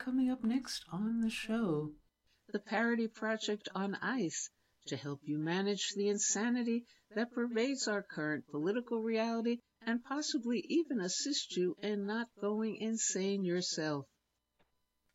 coming up next on the show? The Parody Project on Ice, to help you manage the insanity that pervades our current political reality and possibly even assist you in not going insane yourself.